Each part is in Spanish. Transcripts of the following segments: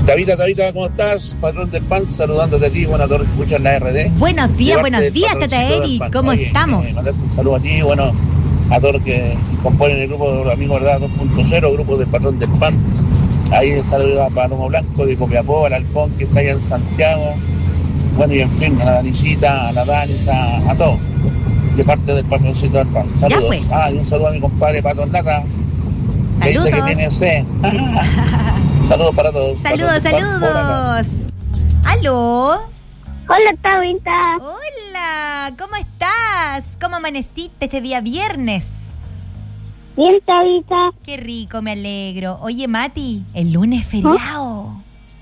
Davita, ¿cómo estás? Patrón del pan, saludándote a ti, bueno, a todos los que escuchan la RD. Buenos días, Tata Eric, ¿cómo estamos? Mandarte un saludo a ti, bueno, a todos los que componen el grupo de los Amigos Verdad 2.0, grupo del Patrón del Pan. Ahí un saludo a Paloma Blanco de Copiapó, al Alfón que está allá en Santiago. Bueno, y en fin, a la Danisita, a la Danis, a todos, de parte del Patroncito del Pan. Saludos. Pues. Y un saludo a mi compadre Pato Nata, que Saludos. dice que tiene sed. Saludos para todos. Saludos. ¿Aló? Hola, Tabita. Hola, ¿cómo estás? ¿Cómo amaneciste este día viernes? Bien, Tabita. Qué rico, me alegro. Oye, Mati, el lunes es feriado.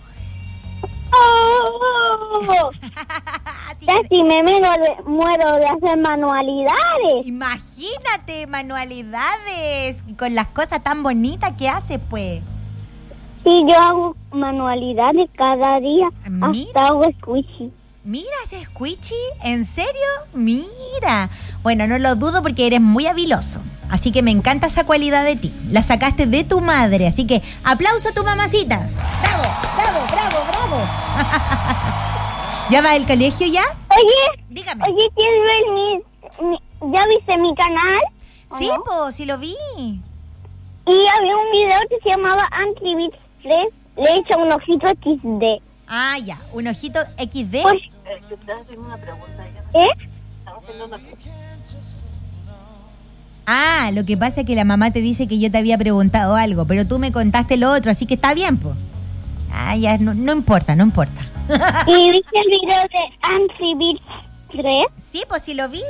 ¡Oh! Casi me muero de hacer manualidades. Imagínate, manualidades, con las cosas tan bonitas que haces, pues. Sí, yo hago manualidades cada día. Mira. Hasta hago squishy. Mira, ese squishy, ¿en serio? Mira. Bueno, no lo dudo porque eres muy habiloso. Así que me encanta esa cualidad de ti. La sacaste de tu madre. Así que aplauso a tu mamacita. ¡Bravo! ¿Ya va al colegio ya? Oye, dígame. Oye, ¿quieres ver ¿ya viste mi canal? Sí, ¿no? pues, sí lo vi. Y había un video que se llamaba Angry Birds 3. Le he hecho un ojito XD. Ah, ya, un ojito XD. Pues, Yo te haciendo una pregunta. Estamos haciendo una pregunta. Ah, lo que pasa es que la mamá te dice que yo te había preguntado algo, pero tú me contaste lo otro, así que está bien, pues. Ah, ya, no importa. ¿y viste el video de Angry Birds 3? Sí, pues sí lo vi.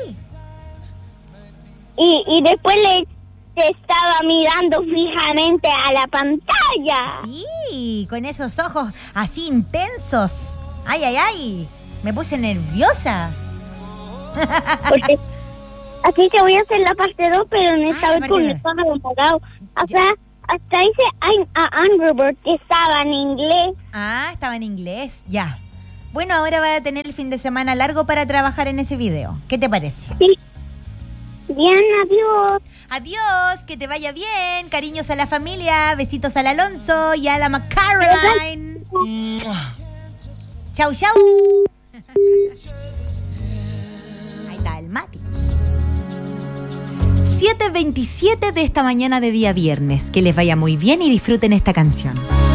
Y después te estaba mirando fijamente a la pantalla. Sí, con esos ojos así intensos. Ay, me puse nerviosa. Porque así te voy a hacer la parte 2, pero en esta vez con el parte pájaro apagado. Hasta dice I'm a Angry Bird, que estaba en inglés. Ah, estaba en inglés, ya. Bueno, ahora vas a tener el fin de semana largo para trabajar en ese video. ¿Qué te parece? Sí. Bien, adiós. Adiós, que te vaya bien. Cariños a la familia, besitos al Alonso y a la Caroline. Chau. Ahí está el Mati. 7:27 de esta mañana de día viernes. Que les vaya muy bien y disfruten esta canción.